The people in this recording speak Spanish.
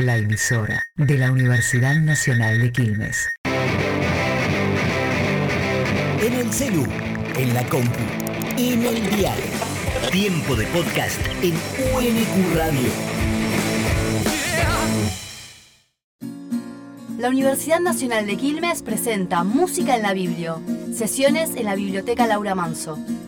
la emisora de la Universidad Nacional de Quilmes. En el celu, en la compu, en el diario. Tiempo de podcast en UNQ Radio. La Universidad Nacional de Quilmes presenta Música en la Biblio. Sesiones en la Biblioteca Laura Manso.